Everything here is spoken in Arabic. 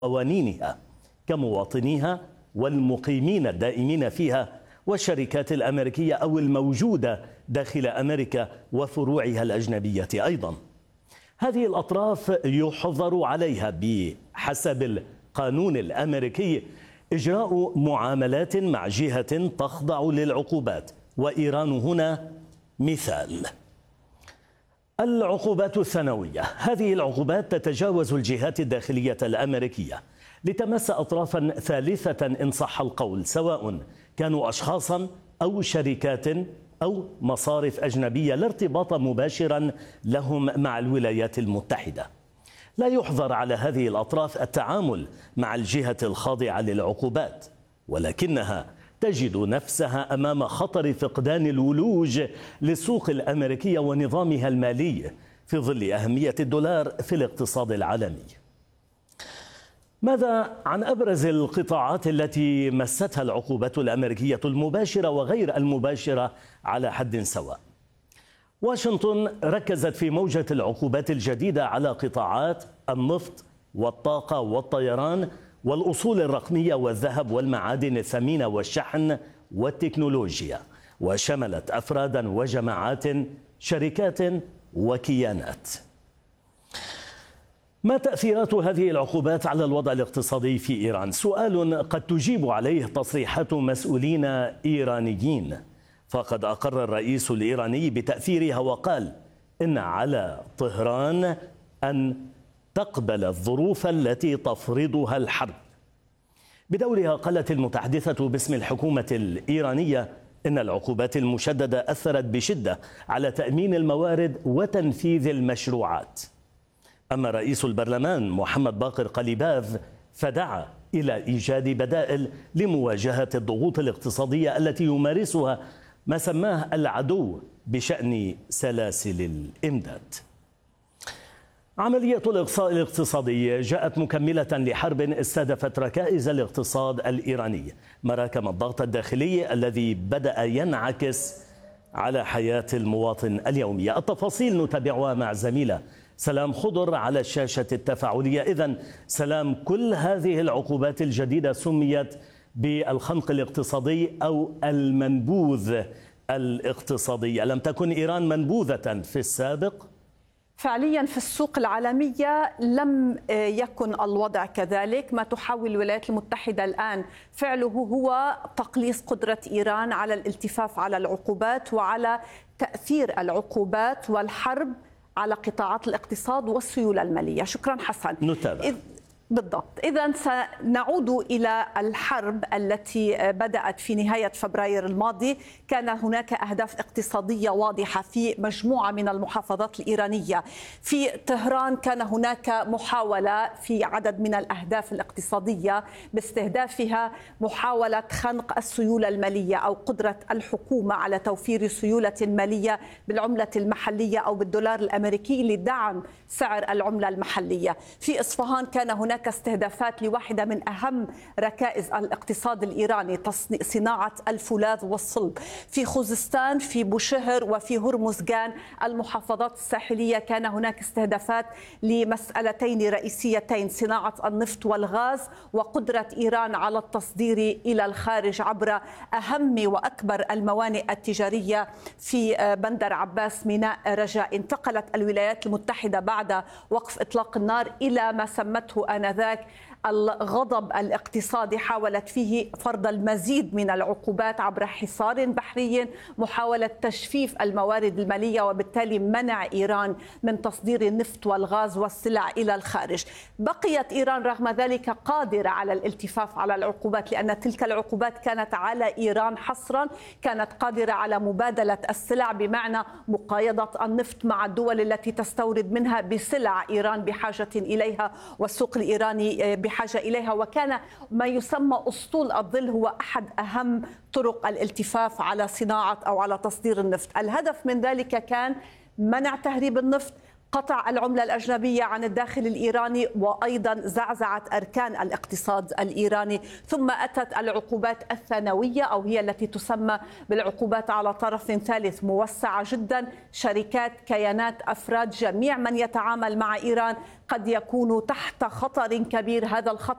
قوانينها كمواطنيها والمقيمين الدائمين فيها والشركات الأمريكية أو الموجودة داخل أمريكا وفروعها الأجنبية أيضا. هذه الأطراف يحظر عليها بحسب القانون الأمريكي إجراء معاملات مع جهة تخضع للعقوبات، وإيران هنا مثال. العقوبات الثانوية، هذه العقوبات تتجاوز الجهات الداخلية الأمريكية لتمس أطرافا ثالثة إن صح القول، سواء كانوا أشخاصا أو شركات أو مصارف أجنبية لا ارتباط مباشرا لهم مع الولايات المتحدة. لا يحظر على هذه الأطراف التعامل مع الجهة الخاضعة للعقوبات، ولكنها تجد نفسها أمام خطر فقدان الولوج للسوق الأمريكية ونظامها المالي في ظل أهمية الدولار في الاقتصاد العالمي. ماذا عن أبرز القطاعات التي مستها العقوبات الأمريكية المباشرة وغير المباشرة على حد سواء؟ واشنطن ركزت في موجة العقوبات الجديدة على قطاعات النفط والطاقة والطيران والأصول الرقمية والذهب والمعادن الثمينة والشحن والتكنولوجيا، وشملت أفرادا وجماعات، شركات وكيانات. ما تأثيرات هذه العقوبات على الوضع الاقتصادي في إيران؟ سؤال قد تجيب عليه تصريحات مسؤولين إيرانيين، فقد أقر الرئيس الإيراني بتأثيرها وقال إن على طهران أن تقبل الظروف التي تفرضها الحرب. بدورها قالت المتحدثة باسم الحكومة الإيرانية إن العقوبات المشددة أثرت بشدة على تأمين الموارد وتنفيذ المشروعات. أما رئيس البرلمان محمد باقر قليباف فدعا إلى إيجاد بدائل لمواجهة الضغوط الاقتصادية التي يمارسها ما سماه العدو بشأن سلاسل الإمداد. عملية الإقصاء الاقتصادي جاءت مكملة لحرب استهدفت ركائز الاقتصاد الإيراني، مراكم الضغط الداخلي الذي بدأ ينعكس على حياة المواطن اليومية. التفاصيل نتابعها مع زميلة سلام خضر على الشاشة التفاعلية. إذن سلام، كل هذه العقوبات الجديدة سميت بالخنق الاقتصادي أو المنبوذ الاقتصادي، ألم تكن إيران منبوذة في السابق؟ فعليا في السوق العالمية لم يكن الوضع كذلك. ما تحاول الولايات المتحدة الآن فعله هو تقليص قدرة إيران على الالتفاف على العقوبات وعلى تأثير العقوبات والحرب على قطاعات الاقتصاد والسيولة المالية. شكرا حسن. نتابع. بالضبط. إذن سنعود إلى الحرب التي بدأت في نهاية فبراير الماضي. كان هناك أهداف اقتصادية واضحة في مجموعة من المحافظات الإيرانية. في طهران كان هناك محاولة في عدد من الأهداف الاقتصادية باستهدافها محاولة خنق السيولة المالية أو قدرة الحكومة على توفير سيولة مالية بالعملة المحلية أو بالدولار الأمريكي لدعم سعر العملة المحلية. في إصفهان كان هناك استهدافات لواحدة من أهم ركائز الاقتصاد الإيراني، صناعة الفولاذ والصلب. في خوزستان، في بوشهر، وفي هرمزغان المحافظات الساحلية كان هناك استهدافات لمسألتين رئيسيتين، صناعة النفط والغاز وقدرة إيران على التصدير إلى الخارج عبر أهم وأكبر الموانئ التجارية في بندر عباس ميناء رجاء. انتقلت الولايات المتحدة بعد وقف إطلاق النار إلى ما سمته آنذاك الغضب الاقتصادي، حاولت فيه فرض المزيد من العقوبات عبر حصار بحري، محاولة تجفيف الموارد المالية وبالتالي منع إيران من تصدير النفط والغاز والسلع إلى الخارج. بقيت إيران رغم ذلك قادرة على الالتفاف على العقوبات، لأن تلك العقوبات كانت على إيران حصرا، كانت قادرة على مبادلة السلع بمعنى مقايضة النفط مع الدول التي تستورد منها بسلع إيران بحاجة إليها والسوق الإيراني بحاجة إليها. وكان ما يسمى أسطول الظل هو أحد أهم طرق الالتفاف على صناعة أو على تصدير النفط. الهدف من ذلك كان منع تهريب النفط، قطع العملة الأجنبية عن الداخل الإيراني، وأيضا زعزعة أركان الاقتصاد الإيراني. ثم أتت العقوبات الثانوية أو هي التي تسمى بالعقوبات على طرف ثالث، موسعة جدا. شركات، كيانات، أفراد، جميع من يتعامل مع إيران قد يكون تحت خطر كبير. هذا الخطر